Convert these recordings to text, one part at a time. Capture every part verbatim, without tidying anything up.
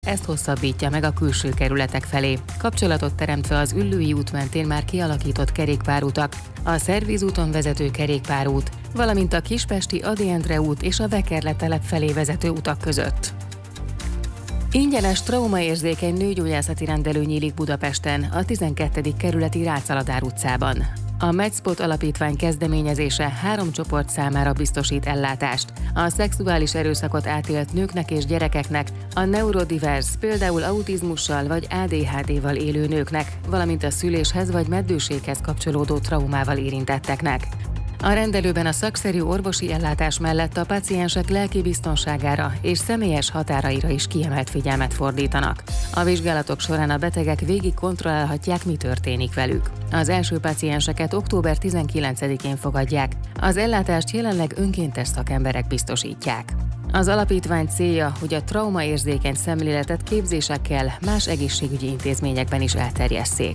Ezt hosszabbítja meg a külső kerületek felé. Kapcsolatot teremtve az Üllői út mentén már kialakított kerékpárutak, a Szervízúton vezető kerékpárút, valamint a Kispesti Ady Endre út és a Vekerle telep felé vezető utak között. Ingyenes traumaérzékeny nőgyógyászati rendelő nyílik Budapesten, a tizenkettedik kerületi Rácz-Aladár utcában. A Medspot alapítvány kezdeményezése három csoport számára biztosít ellátást. A szexuális erőszakot átélt nőknek és gyerekeknek, a neurodivers, például autizmussal vagy á dé há dé-val élő nőknek, valamint a szüléshez vagy meddőséghez kapcsolódó traumával érintetteknek. A rendelőben a szakszerű orvosi ellátás mellett a páciensek lelki biztonságára és személyes határaira is kiemelt figyelmet fordítanak. A vizsgálatok során a betegek végig kontrollálhatják, mi történik velük. Az első pácienseket október tizenkilencedikén fogadják. Az ellátást jelenleg önkéntes szakemberek biztosítják. Az alapítvány célja, hogy a traumaérzékeny szemléletet képzésekkel más egészségügyi intézményekben is elterjesszék.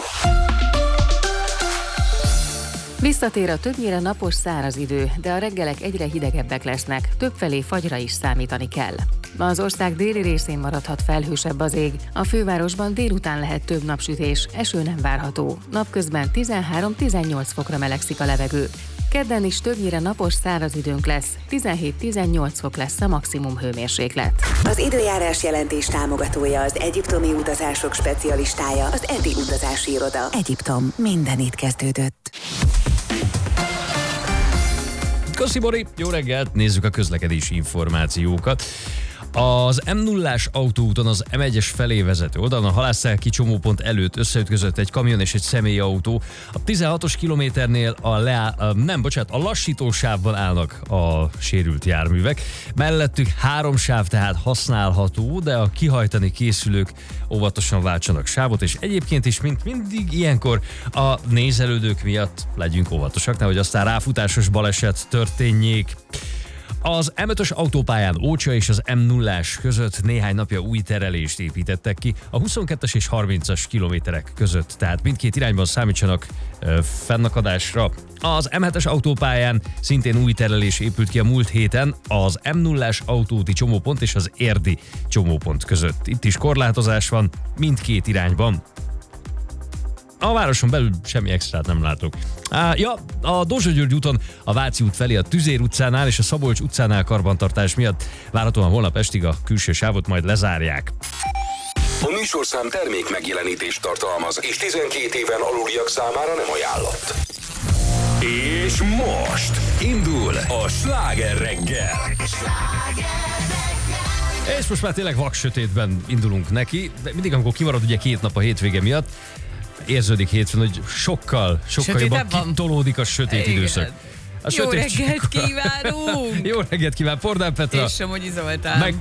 Visszatér a többnyire napos száraz idő, de a reggelek egyre hidegebbek lesznek, többfelé fagyra is számítani kell. Az ország déli részén maradhat felhősebb az ég, a fővárosban délután lehet több napsütés, eső nem várható, napközben tizenhárom-tizennyolc fokra melegszik a levegő. Kedden is többnyire napos száraz időnk lesz, tizenhét-tizennyolc fok lesz a maximum hőmérséklet. Az időjárás jelentés támogatója az egyiptomi utazások specialistája, az Eti utazási iroda. Egyiptom, minden itt kezdődött. Köszi, Bori! Jó reggelt! Nézzük a közlekedési információkat. Az em nullás autóúton az em egyes felé vezető oldalon a Halászszálki csomópont előtt összeütközött egy kamion és egy személyautó. A tizenhatos kilométernél a, leá- a nem, bocsánat, a lassító sávban állnak a sérült járművek. Mellettük három sáv tehát használható, de a kihajtani készülők óvatosan váltsanak sávot, és egyébként is, mint mindig ilyenkor a nézelődők miatt legyünk óvatosak, nehogy aztán ráfutásos baleset történjék. Az em ötös autópályán Ócsa és az em nullás között néhány napja új terelést építettek ki a huszonkettes és harmincas kilométerek között, tehát mindkét irányban számítsanak ö, fennakadásra. Az em hetes autópályán szintén új terelés épült ki a múlt héten az em nullás autóúti csomópont és az érdi csomópont között. Itt is korlátozás van mindkét irányban. A városon belül semmi extrát nem látok. Á, ja, a Dózsa-György úton a Váci út felé a Tüzér utcánál és a Szabolcs utcánál karbantartás miatt várhatóan holnap estig a külső sávot majd lezárják. A műsorszám termék megjelenítést tartalmaz, és tizenkét éven aluliak számára nem ajánlott. És most indul a Sláger reggel. És most már tényleg vaksötétben indulunk neki, de mindig amikor kimarad ugye két nap a hétvége miatt, érződik hétfőn, hogy sokkal, sokkal jobban kitolódik a sötét igen. időszak. A Jó reggelt kívánunk! Jó reggelt kíván, Pordán Petra! És Somogyi Zoltán. Meg